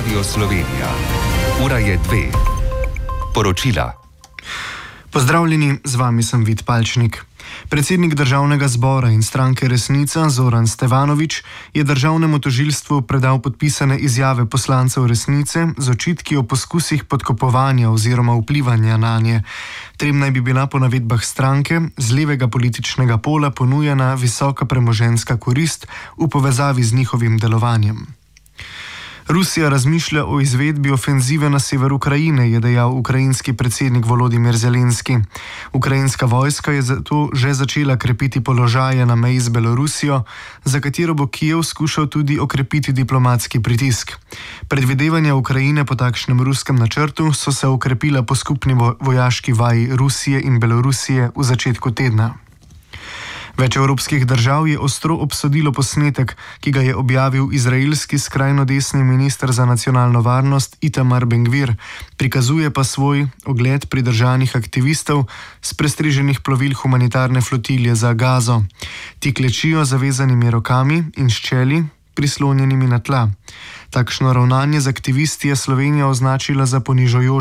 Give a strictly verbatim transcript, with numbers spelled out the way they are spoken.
Radio Slovenija. Ura je dve. Poročila. Pozdravljeni, z vami sem Vid Palčnik. Predsednik Državnega zbora in stranke Resnica Zoran Stevanović je državnemu tožilstvu predal podpisane izjave poslancev Resnice z očitki o poskusih podkupovanja oziroma vplivanja nanje. Trem naj bi bila po navedbah stranke z levega političnega pola ponujena visoka premoženjska korist v povezavi z njihovim delovanjem. Rusija razmišlja o izvedbi ofenzive na sever Ukrajine, je dejal ukrajinski predsednik Volodimir Zelenski. Ukrajinska vojska je zato že začela krepiti položaje na meji z Belorusijo, za katero bo Kijev skušal tudi okrepiti diplomatski pritisk. Predvidevanja Ukrajine po takšnem ruskem načrtu so se okrepila po skupni vojaški vaji Rusije in Belorusije v začetku tedna. Več evropskih držav je ostro obsodilo posnetek, ki ga je objavil izraelski skrajno desni minister za nacionalno varnost Itamar Ben-Gvir, prikazuje pa svoj ogled pridržanih aktivistov s prestriženih plovil humanitarne flotilje za Gazo. Ti klečijo zavezanimi rokami in s čeli prislonjenimi na tla. Takšno ravnanje z aktivisti je Slovenija označila za ponižujoče.